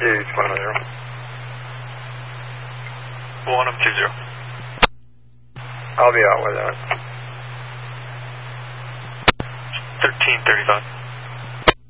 Yeah, it's 100. 1020. I'll be out with that. 1335.